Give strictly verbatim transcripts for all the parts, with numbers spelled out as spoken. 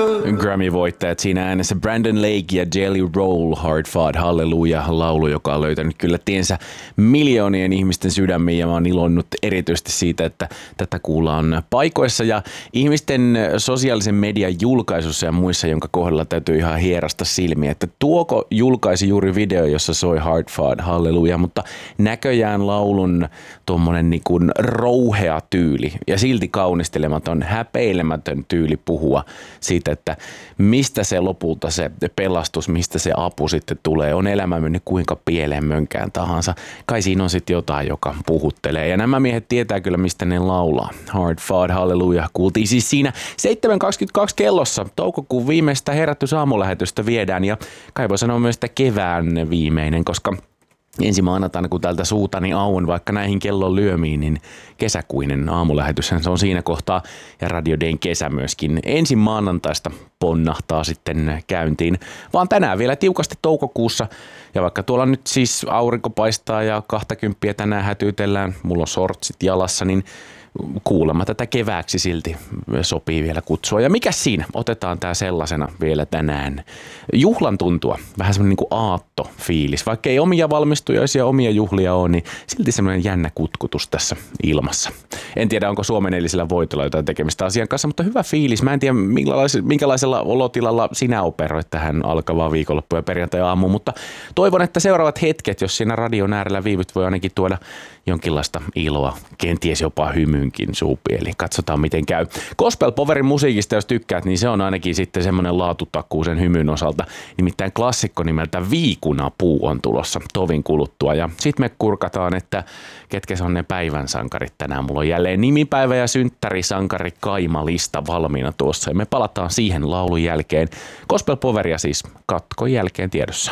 Grammy-voittajat siinä äänessä Brandon Lake ja Jelly Roll, Hard Fought Hallelujah laulu, joka on löytänyt kyllä tiensä miljoonien ihmisten sydämiin, ja mä oon ilonnut erityisesti siitä, että tätä kuullaan paikoissa ja ihmisten sosiaalisen median julkaisussa ja muissa, jonka kohdalla täytyy ihan hierasta silmiä, että tuoko julkaisi juuri video, jossa soi Hard Fought Hallelujah, mutta näköjään laulun tuommoinen niin kuin rouhea tyyli ja silti kaunistelematon, häpeilemätön tyyli puhua siitä, että mistä se lopulta se pelastus, mistä se apu sitten tulee. On elämä mennyt kuinka pieleen mönkään tahansa. Kai siinä on sitten jotain, joka puhuttelee. Ja nämä miehet tietää kyllä, mistä ne laulaa. Hard Fought Hallelujah kuultiin siis siinä seitsemän kaksikymmentäkaksi kellossa. Toukokuun viimeistä herätysaamulähetystä viedään ja kai voi sanoa myös, että kevään viimeinen, koska ensi maanantaina, kun tältä suutani auon vaikka näihin kellon lyömiin, niin kesäkuinen aamulähetyshän se on siinä kohtaa ja Radio Dayn kesä myöskin ensi maanantaista ponnahtaa sitten käyntiin. Vaan tänään vielä tiukasti toukokuussa ja vaikka tuolla nyt siis aurinko paistaa ja kahtakymppiä tänään hätyytellään, mulla on sortsit jalassa, niin kuulemma tätä kevääksi silti sopii vielä kutsua. Ja mikä siinä? Otetaan tää sellaisena vielä tänään. Juhlan tuntua, vähän semmoinen niin kuin aattofiilis. Vaikka ei omia valmistujaisia, omia juhlia ole, niin silti semmoinen jännä kutkutus tässä ilmassa. En tiedä, onko suomenelisellä voitolla jotain tekemistä asian kanssa, mutta hyvä fiilis. Mä en tiedä, minkälaisella olotilalla sinä operoit tähän alkavaa viikonloppu- ja perjantai-aamuun, mutta toivon, että seuraavat hetket, jos siinä radion äärellä viivyt, voi ainakin tuoda jonkinlaista iloa, kenties jopa hymynkin suupi, eli katsotaan miten käy. Gospel Powerin musiikista, jos tykkäät, niin se on ainakin sitten semmoinen laatutakuu sen hymyn osalta. Nimittäin klassikko nimeltä Viikunapuu on tulossa tovin kuluttua. Ja sit me kurkataan, että ketkä se on ne päivän sankarit tänään. Mulla on jälleen nimipäivä ja synttärisankari Kaima-lista valmiina tuossa. Ja me palataan siihen laulun jälkeen. Gospel Poweria siis katkon jälkeen tiedossa.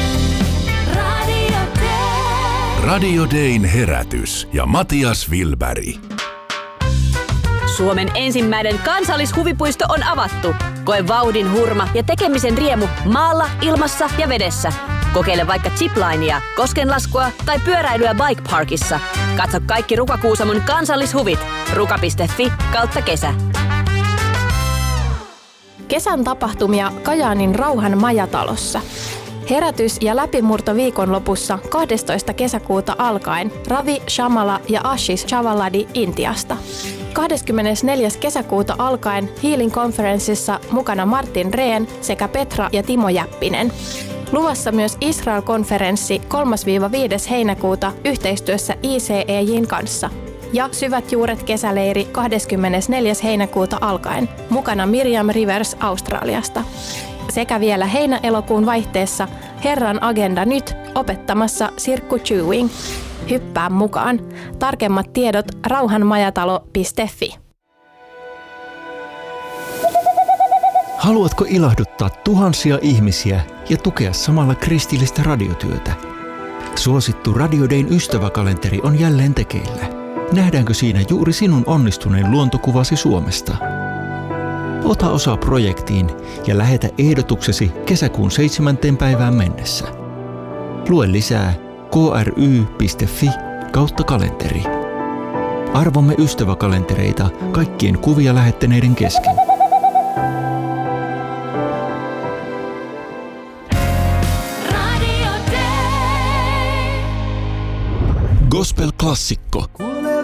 Radio Dayn herätys ja Matias Wilberg. Suomen ensimmäinen kansallishuvipuisto on avattu. Koe vauhdin hurma ja tekemisen riemu maalla, ilmassa ja vedessä. Kokeile vaikka ziplinea, koskenlaskua tai pyöräilyä Bike Parkissa. Katso kaikki Ruka Kuusamon kansallishuvit. ruka piste fi kautta kesä. Kesän tapahtumia Kajaanin Rauhan majatalossa. Herätys- ja läpimurto viikonlopussa kahdestoista kesäkuuta alkaen Ravi Shamala ja Ashish Chavaladi Intiasta. kahdeskymmenesneljäs kesäkuuta alkaen Healing Conferenceissa mukana Martin Rehn sekä Petra ja Timo Jäppinen. Luvassa myös Israel-konferenssi kolmas–viides heinäkuuta yhteistyössä I C E J:n kanssa. Ja Syvät juuret kesäleiri kahdeskymmenesneljäs heinäkuuta alkaen mukana Miriam Rivers Australiasta. Sekä vielä heinä-elokuun vaihteessa Herran agenda nyt opettamassa Sirkku Chewing. Hyppää mukaan. Tarkemmat tiedot rauhanmajatalo piste fi. Haluatko ilahduttaa tuhansia ihmisiä ja tukea samalla kristillistä radiotyötä? Suosittu Radio Dayn ystäväkalenteri on jälleen tekeillä. Nähdäänkö siinä juuri sinun onnistuneen luontokuvasi Suomesta? Ota osaa projektiin ja lähetä ehdotuksesi kesäkuun seitsemänteen päivään mennessä. Lue lisää k r y piste fi kautta kalenteri. Arvomme ystäväkalentereita kaikkien kuvia lähettäneiden kesken. Gospel-klassikko.